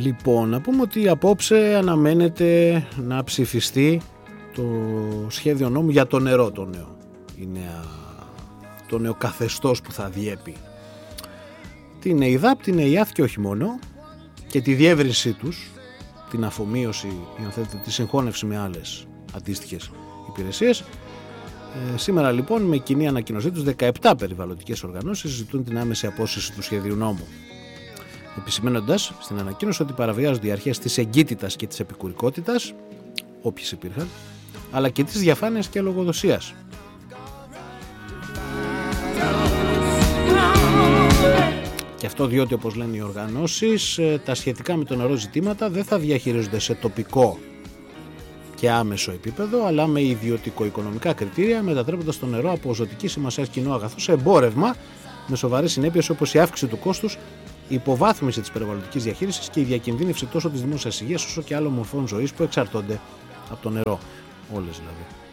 Λοιπόν, να πούμε ότι απόψε αναμένεται να ψηφιστεί το σχέδιο νόμου για το νερό, το νέο καθεστώς που θα διέπει την ΕΙΔΑΠ, την ΕΙΑΘ και όχι μόνο, και τη διεύρυνσή τους, την αφομοίωση, αν θέλετε, τη συγχώνευση με άλλες αντίστοιχες υπηρεσίες. Σήμερα λοιπόν με κοινή ανακοίνωσή τους 17 περιβαλλοντικές οργανώσεις ζητούν την άμεση απόσυρση του σχεδίου νόμου, επισημαίνοντας στην ανακοίνωση ότι παραβιάζονται οι αρχές της εγκύτητας και της επικουρικότητας, όποιες υπήρχαν, αλλά και της διαφάνειας και λογοδοσίας. Και αυτό διότι, όπως λένε οι οργανώσεις, τα σχετικά με το νερό ζητήματα δεν θα διαχειρίζονται σε τοπικό και άμεσο επίπεδο, αλλά με ιδιωτικο-οικονομικά κριτήρια, μετατρέποντας το νερό από ζωτική σημασία κοινό αγαθό σε εμπόρευμα με σοβαρές συνέπειες όπως η αύξηση του κόστους, η υποβάθμιση της περιβαλλοντικής διαχείρισης και η διακινδύνευση τόσο της δημόσιας υγείας όσο και άλλων μορφών ζωής που εξαρτώνται από το νερό. Όλες δηλαδή.